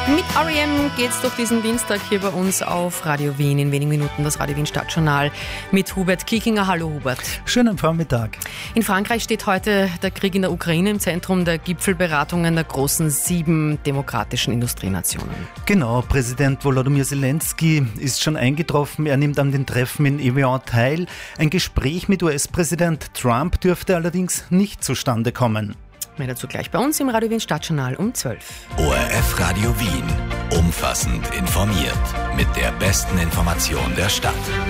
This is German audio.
Mit R.E.M. geht's durch diesen Dienstag hier bei uns auf Radio Wien. In wenigen Minuten das Radio Wien Stadtjournal mit Hubert Kichinger. Hallo Hubert. Schönen Vormittag. In Frankreich steht heute der Krieg in der Ukraine im Zentrum der Gipfelberatungen der großen 7 demokratischen Industrienationen. Genau, Präsident Volodymyr Zelensky ist schon eingetroffen. Er nimmt an den Treffen in Evian teil. Ein Gespräch mit US-Präsident Trump dürfte allerdings nicht zustande kommen. Mehr dazu gleich bei uns im Radio Wien Stadtjournal um 12. ORF Radio Wien. Umfassend informiert. Mit der besten Information der Stadt.